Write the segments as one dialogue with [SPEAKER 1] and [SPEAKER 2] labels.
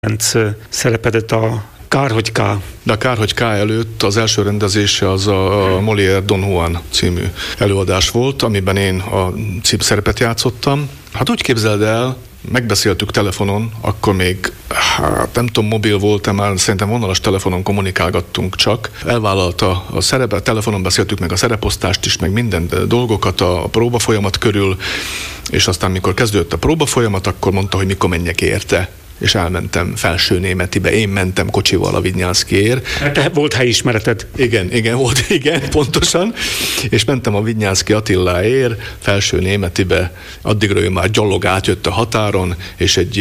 [SPEAKER 1] szerepedet a Kár, hogy K.
[SPEAKER 2] De a Kár, hogy K előtt az első rendezése az a Molière Don Juan című előadás volt, amiben én a címszerepet játszottam. Hát úgy képzeld el, megbeszéltük telefonon, akkor még, nem tudom, mobil volt-e már, szerintem vonalas telefonon kommunikálgattunk csak. Elvállalta a szerepet, telefonon beszéltük meg a szereposztást is, meg minden dolgokat a próbafolyamat körül, és aztán mikor kezdődött a próbafolyamat, akkor mondta, hogy mikor menjek érte. És elmentem Felsőnémetibe. Én mentem kocsival a Vidnyánszkiért.
[SPEAKER 1] Te volt helyismereted?
[SPEAKER 2] Igen, volt, pontosan. És mentem a Vidnyánszki Attiláért Felsőnémetibe. Addigra ő már gyalog átjött a határon, és egy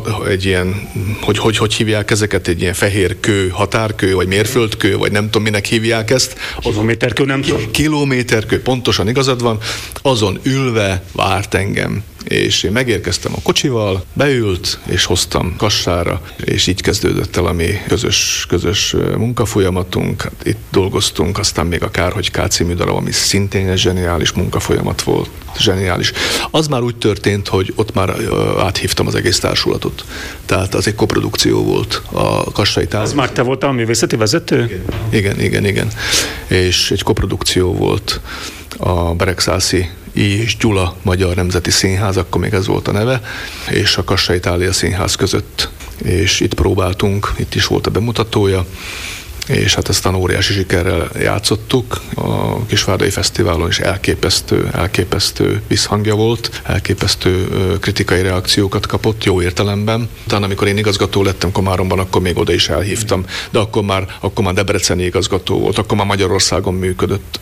[SPEAKER 2] ilyen hogy hívják ezeket? Egy ilyen fehér kő, határkő, vagy mérföldkő, vagy nem tudom, minek hívják ezt.
[SPEAKER 1] Kilométerkő, nem tudom.
[SPEAKER 2] Kilométerkő, pontosan igazad van. Azon ülve várt engem. És én megérkeztem a kocsival, beült, és hoztam Kassára, és így kezdődött el a mi közös munkafolyamatunk. Itt dolgoztunk, aztán még a Kár, hogy K című darab, ami szintén egy zseniális munkafolyamat volt. Zseniális. Az már úgy történt, hogy ott már áthívtam az egész társulatot. Tehát az egy koprodukció volt a Kassai Tália.
[SPEAKER 1] Az már te voltál a művészeti vezető?
[SPEAKER 2] Igen. És egy koprodukció volt a Beregszászi és Gyula Magyar Nemzeti Színház, akkor még ez volt a neve, és a Kassai Tália Színház között. És itt próbáltunk, itt is volt a bemutatója, és hát aztán óriási sikerrel játszottuk. A Kisvárdai Fesztiválon is elképesztő visszhangja volt, elképesztő kritikai reakciókat kapott, jó értelemben. Utána, amikor én igazgató lettem Komáromban, akkor még oda is elhívtam, de akkor már debreceni igazgató volt, akkor már Magyarországon működött.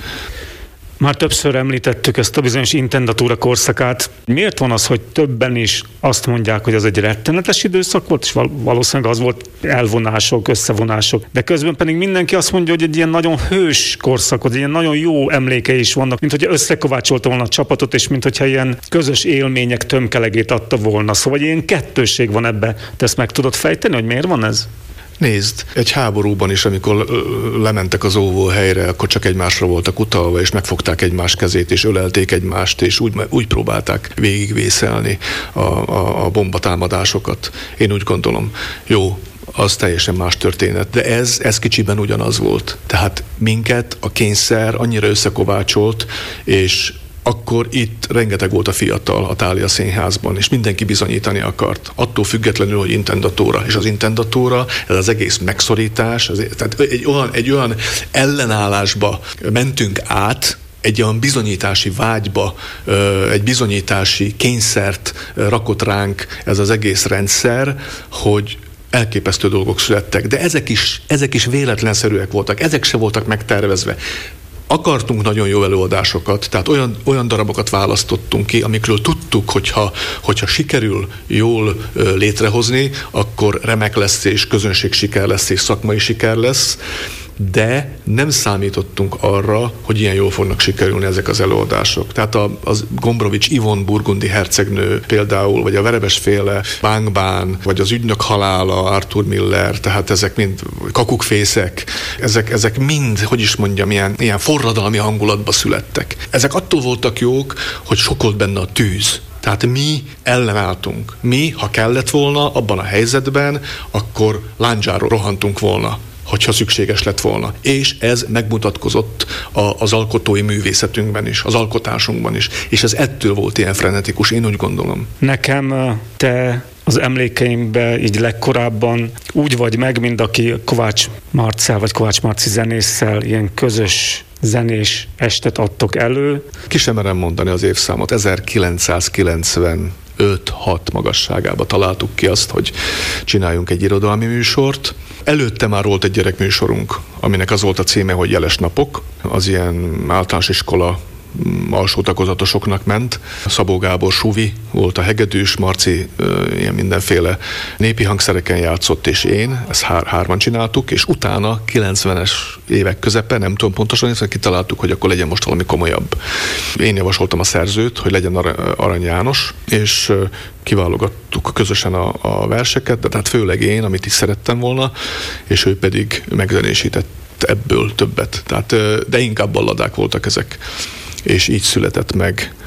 [SPEAKER 1] Már többször említettük ezt a bizonyos intendatúra korszakát. Miért van az, hogy többen is azt mondják, hogy az egy rettenetes időszak volt, és valószínűleg az volt elvonások, összevonások, de közben pedig mindenki azt mondja, hogy egy ilyen nagyon hős korszak, hogy ilyen nagyon jó emlékei is vannak, mint hogyha összekovácsolta volna a csapatot, és mint hogyha ilyen közös élmények tömkelegét adta volna. Szóval ilyen kettősség van ebbe. Te ezt meg tudod fejteni, hogy miért van ez?
[SPEAKER 2] Nézd, egy háborúban is, amikor lementek az óvóhelyre, akkor csak egymásra voltak utalva, és megfogták egymás kezét, és ölelték egymást, és úgy próbálták végigvészelni a bombatámadásokat. Én úgy gondolom, jó, az teljesen más történet, de ez kicsiben ugyanaz volt. Tehát minket a kényszer annyira összekovácsolt, és akkor itt rengeteg volt a fiatal a Thália Színházban, és mindenki bizonyítani akart. Attól függetlenül, hogy intendatúra. És az intendatúra, ez az egész megszorítás, tehát egy olyan ellenállásba mentünk át, egy olyan bizonyítási vágyba, egy bizonyítási kényszert rakott ránk ez az egész rendszer, hogy elképesztő dolgok születtek. De ezek is véletlenszerűek voltak, ezek se voltak megtervezve. Akartunk nagyon jó előadásokat, tehát olyan darabokat választottunk ki, amikről tudtuk, hogyha sikerül jól létrehozni, akkor remek lesz, és közönség siker lesz, és szakmai siker lesz, de nem számítottunk arra, hogy ilyen jól fognak sikerülni ezek az előadások. Tehát az Gombrowicz Ivon burgundi hercegnő például, vagy a Verebesféle Bángbán, vagy az Ügynök halála, Arthur Miller, tehát ezek mind kakukfészek, ezek mind, hogy is mondjam, ilyen forradalmi hangulatba születtek. Ezek attól voltak jók, hogy sok volt benne a tűz. Tehát mi ellenálltunk. Mi, ha kellett volna abban a helyzetben, akkor lándzsára rohantunk volna, hogyha szükséges lett volna. És ez megmutatkozott az alkotói művészetünkben is, az alkotásunkban is. És ez ettől volt ilyen frenetikus, én úgy gondolom.
[SPEAKER 1] Nekem te az emlékeimben így legkorábban úgy vagy meg, mint aki Kovács Marcell vagy Kovács Marci zenésszel ilyen közös zenés estet adtok elő.
[SPEAKER 2] Ki sem merem mondani az évszámot, 1995-6 magasságába találtuk ki azt, hogy csináljunk egy irodalmi műsort. Előtte már volt egy gyerekműsorunk, aminek az volt a címe, hogy Jeles napok. Az ilyen általános iskola alsó tagozatosoknak ment. Szabó Gábor Suvi volt a hegedűs, Marci ilyen mindenféle népi hangszereken játszott, és én, ezt hárman csináltuk, és utána 90-es évek közepe, nem tudom pontosan, hiszen kitaláltuk, hogy akkor legyen most valami komolyabb. Én javasoltam a szerzőt, hogy legyen Arany János, és kiválogattuk közösen a verseket, de tehát főleg én, amit is szerettem volna, és ő pedig megzenésített ebből többet. Tehát, de inkább balladák voltak ezek. És így született meg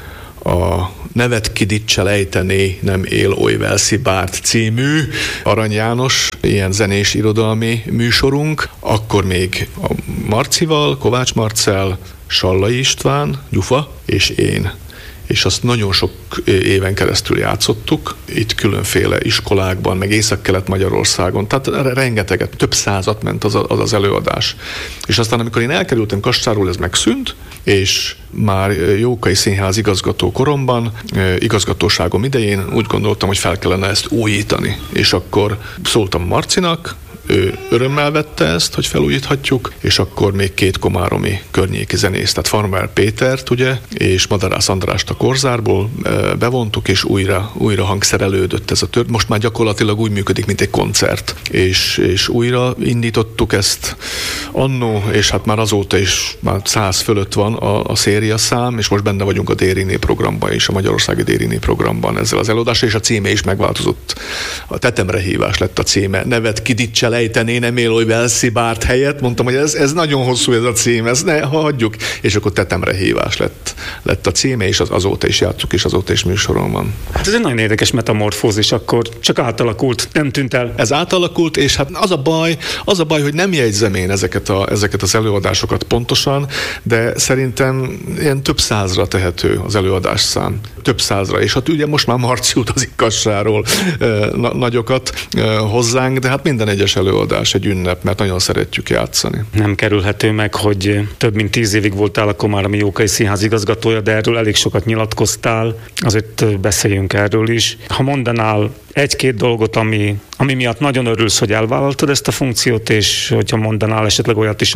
[SPEAKER 2] a Nevet kidicsel ejtené, nem él oly Velszi Bárt című Arany János, ilyen zenés irodalmi műsorunk, akkor még a Marcival, Kovács Marcell, Sallai István, Gyufa és én. És azt nagyon sok éven keresztül játszottuk, itt különféle iskolákban, meg Észak-Kelet-Magyarországon, tehát rengeteget, több százat ment az előadás. És aztán, amikor én elkerültem Kassárról, ez megszűnt, és már Jókai Színház igazgató koromban, igazgatóságom idején úgy gondoltam, hogy fel kellene ezt újítani. És akkor szóltam Marcinak, ő örömmel vette ezt, hogy felújíthatjuk, és akkor még 2 komáromi környéki zenész, tehát Farmer Pétert, ugye, és Madarász Andrást a Korzárból bevontuk, és újra hangszerelődött ez a tört. Most már gyakorlatilag úgy működik, mint egy koncert. És újra indítottuk ezt annó, és hát már azóta is már 100 fölött van a szériaszám, és most benne vagyunk a Dériné programban és a Magyarországi Dériné programban ezzel az előadással, és a címe is megváltozott. A Tetemre hívás lett a címe. Nevet kidicsel ejtené, nem él oly Velszi Bárt helyett. Mondtam, hogy ez nagyon hosszú ez a cím, ezt ne hagyjuk. És akkor Tetemre hívás lett a címe, és azóta is játszuk, és azóta is műsoron van.
[SPEAKER 1] Hát ez egy nagyon érdekes metamorfózis, akkor csak átalakult, nem tűnt el.
[SPEAKER 2] Ez átalakult, és hát az a baj, hogy nem jegyzem én ezeket az előadásokat pontosan, de szerintem ilyen több százra tehető az előadásszám. Több százra, és hát ugye most már Marci utazik Kassáról nagyokat hozzánk, de hát minden egyes előadás egy ünnep, mert nagyon szeretjük játszani.
[SPEAKER 1] Nem kerülhető meg, hogy több mint 10 évig voltál a Komáromi Jókai Színház igazgatója, de erről elég sokat nyilatkoztál, azért beszéljünk erről is. Ha mondanál 1-2 dolgot, ami miatt nagyon örülsz, hogy elvállaltad ezt a funkciót, és hogyha mondanál esetleg olyat is,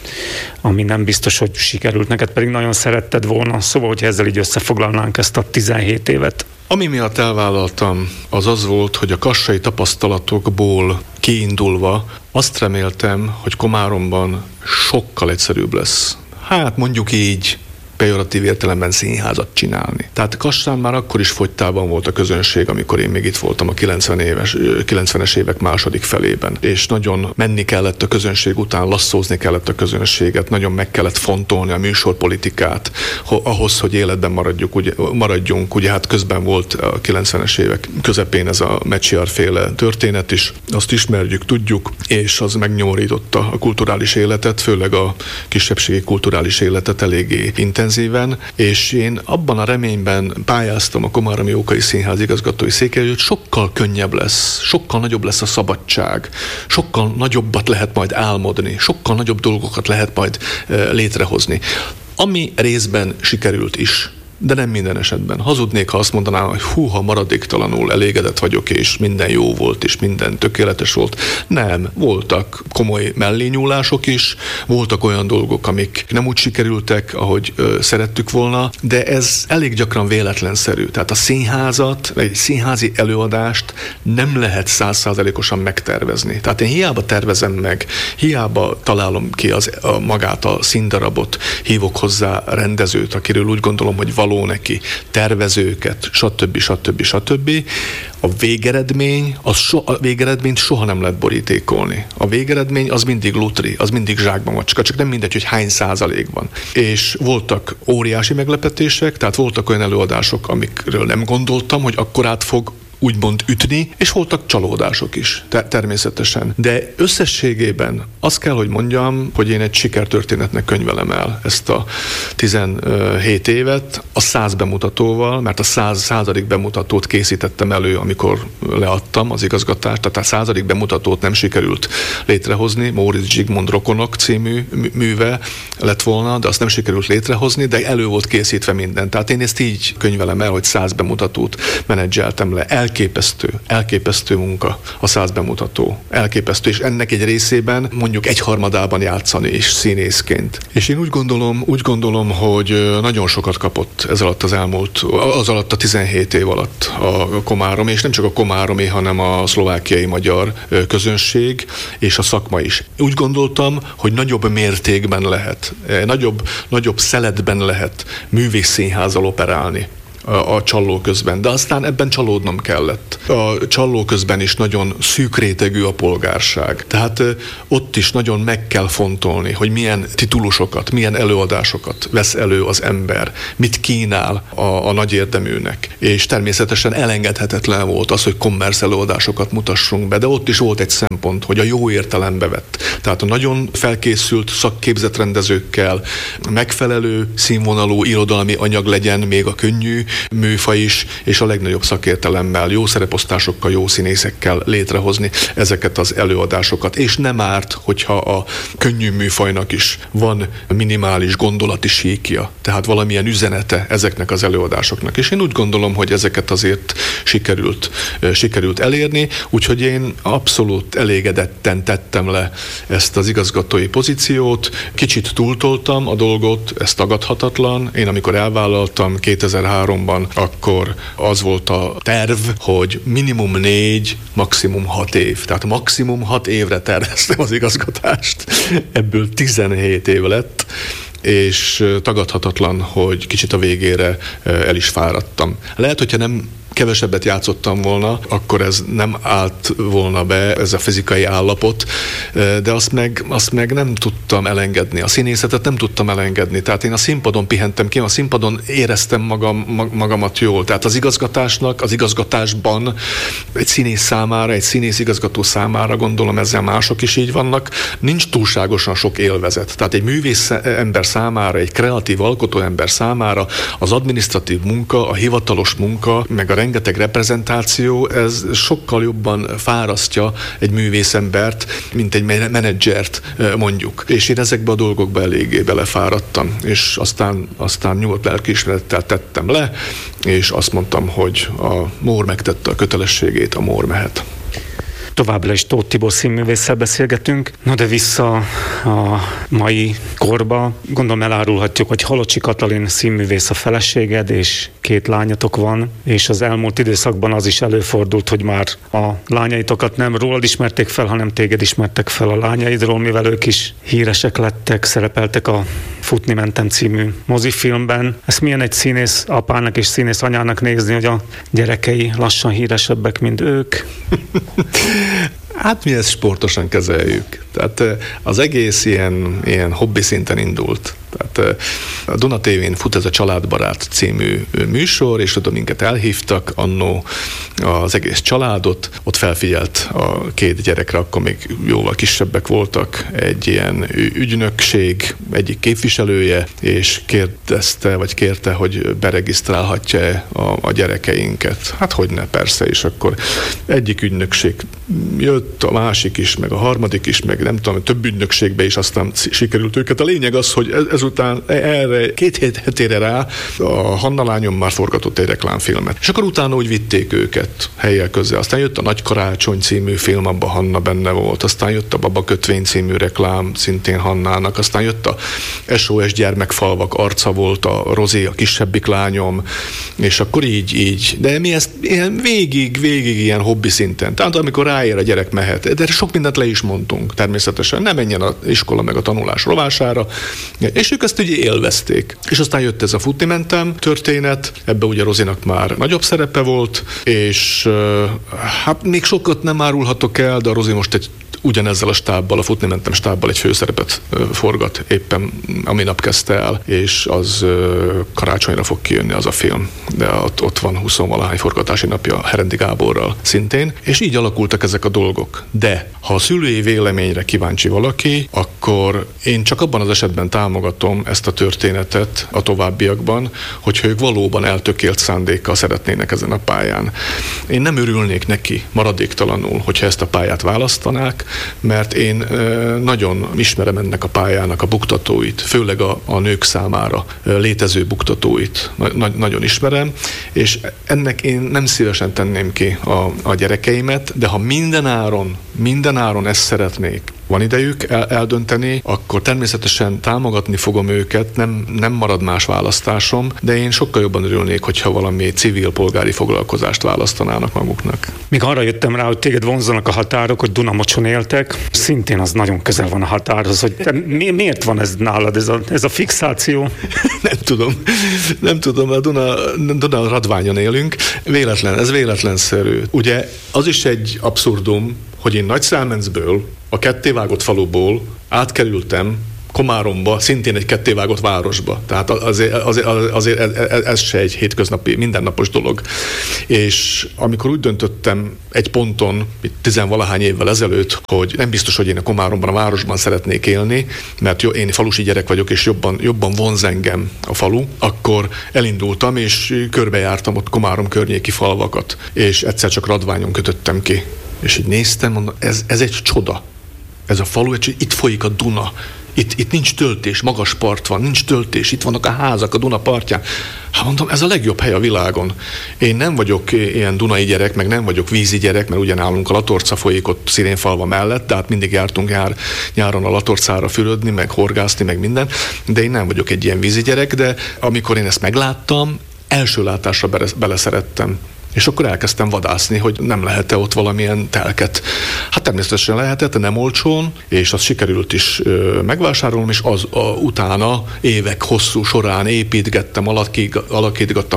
[SPEAKER 1] ami nem biztos, hogy sikerült neked, pedig nagyon szeretted volna. Szóval, hogyha ezzel így összefoglalnánk ezt a 17 évet.
[SPEAKER 2] Ami miatt elvállaltam, az volt, hogy a kassai tapasztalatokból kiindulva azt reméltem, hogy Komáromban sokkal egyszerűbb lesz. Hát mondjuk így, pejoratív értelemben színházat csinálni. Tehát Kassán már akkor is fogytában volt a közönség, amikor én még itt voltam a 90-es évek második felében. És nagyon menni kellett a közönség után, lasszózni kellett a közönséget, nagyon meg kellett fontolni a műsorpolitikát, ahhoz, hogy életben maradjunk. Ugye hát közben volt a 90-es évek közepén ez a Mecsiar-féle történet is, azt ismerjük, tudjuk, és az megnyomorította a kulturális életet, főleg a kisebbségi kulturális életet eléggé intenzíven, és én abban a reményben pályáztam a Komáromi Jókai Színház igazgatói székelyre, hogy sokkal könnyebb lesz, sokkal nagyobb lesz a szabadság, sokkal nagyobbat lehet majd álmodni, sokkal nagyobb dolgokat lehet majd létrehozni. Ami részben sikerült is, de nem minden esetben. Hazudnék, ha azt mondanám, hogy húha, maradéktalanul elégedett vagyok, és minden jó volt, és minden tökéletes volt. Nem, voltak komoly mellényúlások is, voltak olyan dolgok, amik nem úgy sikerültek, ahogy szerettük volna, de ez elég gyakran véletlenszerű. Tehát a színházat, egy színházi előadást nem lehet 100%-osan megtervezni. Tehát én hiába tervezem meg, hiába találom ki magát a színdarabot, hívok hozzá rendezőt, akiről úgy gondolom, hogy való neki, tervezőket, stb. A végeredményt soha nem lehet borítékolni. A végeredmény az mindig lutri, az mindig zsákba macska, csak nem mindegy, hogy hány százalékban. És voltak óriási meglepetések, tehát voltak olyan előadások, amikről nem gondoltam, hogy akkorát fog úgymond ütni, és voltak csalódások is, természetesen. De összességében azt kell, hogy mondjam, hogy én egy sikertörténetnek könyvelem el ezt a 17 évet a 100 bemutatóval, mert a 100. bemutatót készítettem elő, amikor leadtam az igazgatást, tehát a 100. bemutatót nem sikerült létrehozni, Móricz Zsigmond Rokonok című műve lett volna, de azt nem sikerült létrehozni, de elő volt készítve minden. Tehát én ezt így könyvelem el, hogy 100 bemutatót menedzseltem le. Elképesztő munka a 100 bemutató. Elképesztő, és ennek egy részében mondjuk 1/3 játszani is színészként. És én úgy gondolom, hogy nagyon sokat kapott ez alatt az alatt a 17 év alatt a komáromi, és nem csak a komáromi, hanem a szlovákiai magyar közönség, és a szakma is. Úgy gondoltam, hogy nagyobb mértékben lehet, nagyobb szeletben lehet művészszínházzal operálni. a csalló közben, de aztán ebben csalódnom kellett. A csalló közben is nagyon szűk rétegű a polgárság. Tehát ott is nagyon meg kell fontolni, hogy milyen titulusokat, milyen előadásokat vesz elő az ember, mit kínál a nagy érdeműnek. És természetesen elengedhetetlen volt az, hogy kommersz előadásokat mutassunk be, de ott is volt egy szempont, hogy a jó értelembe vett. Tehát a nagyon felkészült szakképzett rendezőkkel megfelelő színvonalú irodalmi anyag legyen, még a könnyű műfaj is, és a legnagyobb szakértelemmel, jó szereposztásokkal, jó színészekkel létrehozni ezeket az előadásokat. És nem árt, hogyha a könnyű műfajnak is van minimális gondolati síkja, tehát valamilyen üzenete ezeknek az előadásoknak. És én úgy gondolom, hogy ezeket azért sikerült elérni, úgyhogy én abszolút elégedetten tettem le ezt az igazgatói pozíciót. Kicsit túltoltam a dolgot, ez tagadhatatlan. Én amikor elvállaltam 2003-ban, akkor az volt a terv, hogy minimum 4, maximum 6 év. Tehát maximum 6 évre terveztem az igazgatást. Ebből 17 év lett, és tagadhatatlan, hogy kicsit a végére el is fáradtam. Lehet, hogyha nem kevesebbet játszottam volna, akkor ez nem állt volna be, ez a fizikai állapot, de azt meg nem tudtam elengedni. A színészetet nem tudtam elengedni. Tehát én a színpadon pihentem ki, a színpadon éreztem magamat jól. Tehát az igazgatásban egy színész számára, egy színész igazgató számára, gondolom ezzel mások is így vannak, nincs túlságosan sok élvezet. Tehát egy művész ember számára, egy kreatív alkotó ember számára az adminisztratív munka, a hivatalos munka, meg a rengeteg reprezentáció, ez sokkal jobban fárasztja egy művészembert, mint egy menedzsert mondjuk. És én ezekbe a dolgokba eléggé belefáradtam, és aztán nyugodt lelkiismerettel tettem le, és azt mondtam, hogy a Mór megtette a kötelességét, a Mór mehet.
[SPEAKER 1] Továbbra is Tóth Tibor színművésszel beszélgetünk. Na de vissza a mai korba. Gondolom elárulhatjuk, hogy Halocsi Katalin színművész a feleséged, és 2 lányatok van, és az elmúlt időszakban az is előfordult, hogy már a lányaitokat nem rólad ismerték fel, hanem téged ismertek fel a lányaidról, mivel ők is híresek lettek, szerepeltek a Futni mentem című mozifilmben. Ezt milyen egy színész apának és színész anyának nézni, hogy a gyerekei lassan híresebbek, mint ők?
[SPEAKER 2] Hát mi ezt sportosan kezeljük. Tehát az egész ilyen hobbi szinten indult. Tehát a Duna TV-n fut ez a Családbarát című műsor, és oda minket elhívtak, annó az egész családot, ott felfigyelt a 2 gyerekre, akkor még jóval kisebbek voltak, egy ilyen ügynökség egyik képviselője, és kérte, hogy beregisztrálhatja a gyerekeinket. Hát hogyne, persze, és akkor egyik ügynökség jött, a másik is, meg a harmadik is, meg nem tudom, több ügynökségbe is aztán sikerült őket. A lényeg az, hogy ezután erre 2 hetére rá a Hanna lányom már forgatott egy reklámfilmet. És akkor utána úgy vitték őket helyek közé. Aztán jött a Nagy Karácsony című film, abban Hanna benne volt. Aztán jött a Baba Kötvény című reklám, szintén Hannának. Aztán jött a SOS Gyermekfalvak arca volt, a Rozé, a kisebbik lányom, és akkor így. De mi ezt végig ilyen hobbi szinten. Tehát amikor ráér a gyerek mehet. De sok mindent le is mondtunk természetesen. Ne menjen az iskola meg a tanulás rovására. És ők ezt ugye élvezték. És aztán jött ez a Futni mentem történet, ebbe ugye Rozinak már nagyobb szerepe volt, és hát még sokat nem árulhatok el, de a Rozi most ugyanezzel a stábbal, a Futni mentem stábbal egy főszerepet forgat, éppen a minap kezdte el, és az karácsonyra fog kijönni az a film. De ott van 20-valahány forgatási napja Herendi Gáborral szintén, és így alakultak ezek a dolgok. De ha a szülői véleményre kíváncsi valaki, akkor én csak abban az esetben támogatom ezt a történetet a továbbiakban, hogyha ők valóban eltökélt szándékkal szeretnének ezen a pályán. Én nem örülnék neki maradéktalanul, hogyha ezt a pályát választanák, mert én nagyon ismerem ennek a pályának a buktatóit, főleg a nők számára létező buktatóit nagyon ismerem, és ennek én nem szívesen tenném ki a gyerekeimet, de ha minden áron ezt szeretnék, van idejük eldönteni, akkor természetesen támogatni fogom őket, nem marad más választásom, de én sokkal jobban örülnék, hogyha valami civil polgári foglalkozást választanának maguknak.
[SPEAKER 1] Még arra jöttem rá, hogy téged vonzanak a határok, hogy Dunamocson éltek, szintén az nagyon közel van a határhoz, hogy miért van ez nálad, ez a fixáció? Nem tudom, a Duna Radványon élünk, ez véletlenszerű. Ugye az is egy abszurdum, hogy én Nagyszámencből, a kettévágott faluból átkerültem Komáromba, szintén egy kettévágott városba. Tehát azért ez se egy hétköznapi, mindennapos dolog. És amikor úgy döntöttem egy ponton, 10-valahány évvel ezelőtt, hogy nem biztos, hogy én a Komáromban, a városban szeretnék élni, mert én falusi gyerek vagyok, és jobban vonz engem a falu, akkor elindultam, és körbejártam ott Komárom környéki falvakat, és egyszer csak Radványon kötöttem ki. És így néztem, mondom, ez egy csoda. Ez a falu, itt folyik a Duna. Itt nincs töltés, magas part van, nincs töltés, itt vannak a házak a Duna partján. Hát mondom, ez a legjobb hely a világon. Én nem vagyok ilyen dunai gyerek, meg nem vagyok vízi gyerek, mert ugye nálunk a Latorca folyik ott Szirénfalva mellett, tehát mindig jártunk nyáron a Latorcára fürödni, meg horgászni, meg minden, de én nem vagyok egy ilyen vízi gyerek, de amikor én ezt megláttam, első látásra beleszerettem. És akkor elkezdtem vadászni, hogy nem lehet-e ott valamilyen telket. Hát természetesen lehetett, nem olcsón, és azt sikerült is megvásárolnom, és utána évek hosszú során építgettem, alakítgattam,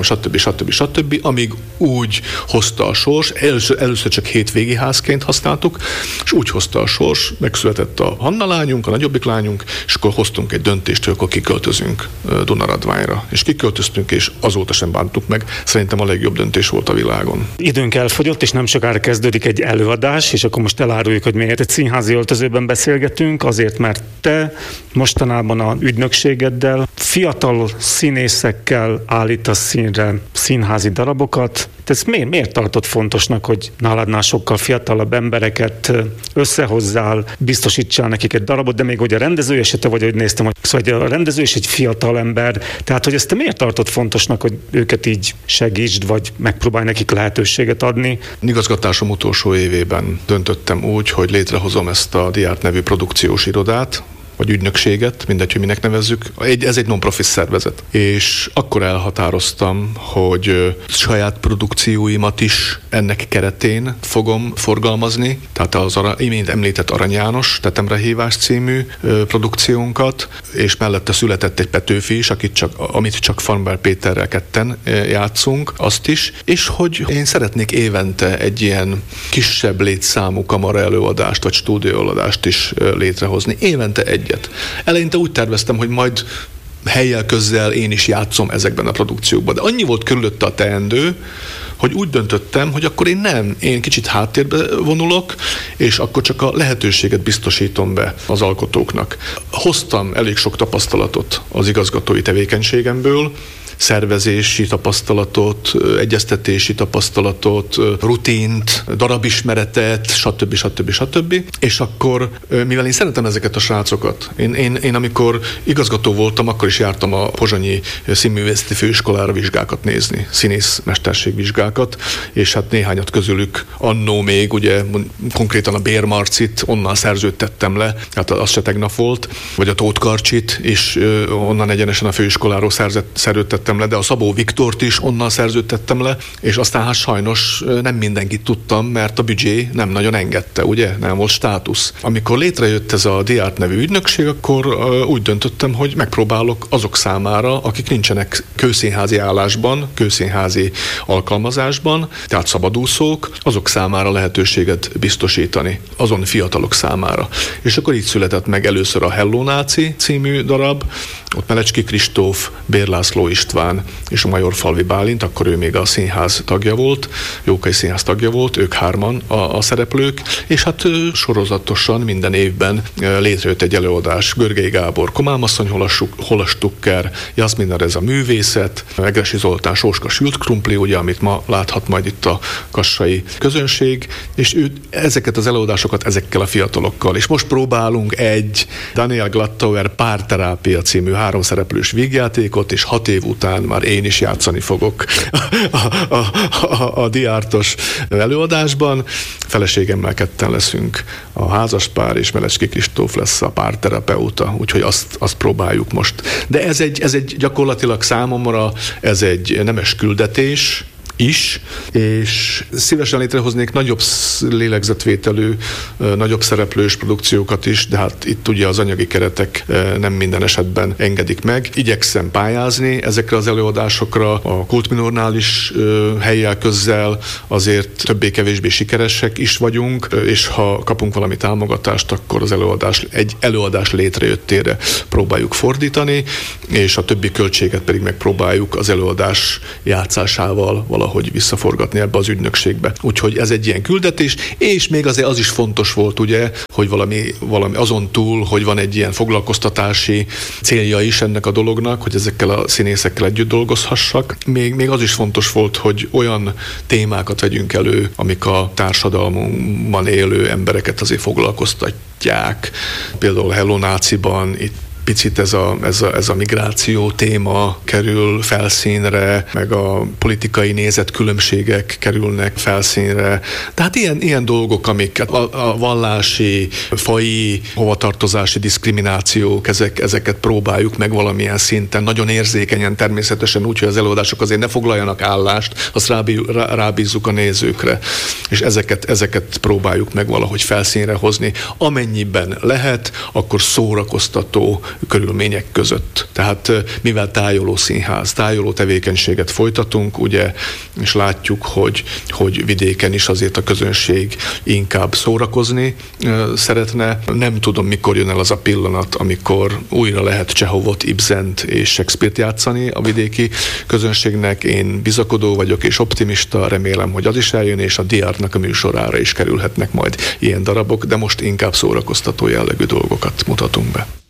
[SPEAKER 1] stb. Amíg úgy hozta a sors, először csak hétvégi házként használtuk, és úgy hozta a sors, megszületett a Hanna lányunk, a nagyobbik lányunk, és akkor hoztunk egy döntést, hogy akkor kiköltözünk Dunaradványra. És kiköltöztünk, és azóta sem bántuk meg. Szerintem a legjobb döntés volt a világon. Időnk elfogyott, és nem sokára kezdődik egy előadás, és akkor most eláruljuk, hogy miért egy színházi öltözőben beszélgetünk, azért, mert te mostanában a ügynökségeddel fiatal színészekkel állítasz színre színházi darabokat. Te ezt miért tartod fontosnak, hogy náladnál sokkal fiatalabb embereket összehozzál, biztosítsál nekik egy darabot, de még hogy a rendező esete vagy, hogy néztem, hogy szóval a rendező is egy fiatal ember, tehát hogy ezt te miért tartod fontosnak, hogy őket így segítsd, vagy megpróbálj nekik lehetőséget adni?
[SPEAKER 2] Igazgatásom utolsó évében döntöttem úgy, hogy létrehozom ezt a Diárt nevű produkciós irodát, vagy ügynökséget, mindegy, hogy minek nevezzük. Ez egy non-profit szervezet. És akkor elhatároztam, hogy saját produkcióimat is ennek keretén fogom forgalmazni. Tehát az imént említett Arany János Tetemrehívás című produkciónkat, és mellette született egy Petőfi is, amit csak Farmer Péterrel ketten játszunk, azt is. És hogy én szeretnék évente egy ilyen kisebb létszámú kamara előadást, vagy stúdióadást is létrehozni. Évente egyet. Eleinte úgy terveztem, hogy majd helyjel közzel én is játszom ezekben a produkciókban, de annyi volt körülötte a teendő, hogy úgy döntöttem, hogy akkor én kicsit háttérbe vonulok, és akkor csak a lehetőséget biztosítom be az alkotóknak. Hoztam elég sok tapasztalatot az igazgatói tevékenységemből, szervezési tapasztalatot, egyeztetési tapasztalatot, rutint, darabismeretet, stb. És akkor, mivel én szeretem ezeket a srácokat, én amikor igazgató voltam, akkor is jártam a pozsonyi színművészeti főiskolára vizsgákat nézni, színészmesterségvizsgákat, és hát néhányat közülük annó még, ugye konkrétan a Bérmarcit onnan szerződtettem le, hát az se tegnap volt, vagy a Tóth Karcsit, és onnan egyenesen a főiskoláról szerződtettem le, de a Szabó Viktort is onnan szerződtettem le, és aztán hát sajnos nem mindenkit tudtam, mert a büdzsé nem nagyon engedte, ugye? Nem volt státusz. Amikor létrejött ez a Diárt nevű ügynökség, akkor úgy döntöttem, hogy megpróbálok azok számára, akik nincsenek kőszínházi állásban, kőszínházi alkalmazásban, tehát szabadúszók, azok számára lehetőséget biztosítani, azon fiatalok számára. És akkor így született meg először a Hello Náci című darab, ott Melecski Kristóf, Bér László István és a Majorfalvi Bálint, akkor ő még a színház tagja volt, Jókai Színház tagja volt, ők hárman a szereplők, és hát sorozatosan minden évben létrejött egy előadás. Görgei Gábor Komámasszony, Hola Stukker, Jaszmina Reza művészet, Egressy Zoltán Sóska sült krumpli, ugye, amit ma láthat majd itt a kassai közönség, és ezeket az előadásokat ezekkel a fiatalokkal. És most próbálunk egy Daniel Glattauer Párterápia című 3 szereplős vígjátékot, és 6 év után után már én is játszani fogok a Diártos előadásban. Feleségemmel ketten leszünk a házaspár, és Melecski Kristóf lesz a párterapeuta, úgyhogy azt próbáljuk most. De ez egy gyakorlatilag számomra ez egy nemes küldetés is, és szívesen létrehoznék nagyobb lélegzetvételű, nagyobb szereplős produkciókat is, de hát itt ugye az anyagi keretek nem minden esetben engedik meg. Igyekszem pályázni ezekre az előadásokra, a Kultminornál is helyjel közzel azért többé-kevésbé sikeresek is vagyunk, és ha kapunk valami támogatást, akkor az egy előadás létrejöttére próbáljuk fordítani, és a többi költséget pedig megpróbáljuk az előadás játszásával valahogy visszaforgatni ebbe az ügynökségbe. Úgyhogy ez egy ilyen küldetés, és még azért az is fontos volt, ugye, hogy valami azon túl, hogy van egy ilyen foglalkoztatási célja is ennek a dolognak, hogy ezekkel a színészekkel együtt dolgozhassak. Még az is fontos volt, hogy olyan témákat vegyünk elő, amik a társadalmunkban élő embereket azért foglalkoztatják. Például Hello Náciban itt picit ez a migráció téma kerül felszínre, meg a politikai nézetkülönbségek kerülnek felszínre. Tehát ilyen dolgok, amiket a vallási, faji, hovatartozási diszkriminációk, ezeket próbáljuk meg valamilyen szinten, nagyon érzékenyen természetesen úgy, hogy az előadások azért ne foglaljanak állást, azt rábízzuk a nézőkre. És ezeket próbáljuk meg valahogy felszínre hozni. Amennyiben lehet, akkor szórakoztató körülmények között. Tehát mivel tájoló színház, tájoló tevékenységet folytatunk, ugye, és látjuk, hogy vidéken is azért a közönség inkább szórakozni szeretne. Nem tudom, mikor jön el az a pillanat, amikor újra lehet Csehovot, Ibsent és Shakespeare-t játszani a vidéki közönségnek. Én bizakodó vagyok és optimista, remélem, hogy az is eljön, és a Diártnak a műsorára is kerülhetnek majd ilyen darabok, de most inkább szórakoztató jellegű dolgokat mutatunk be.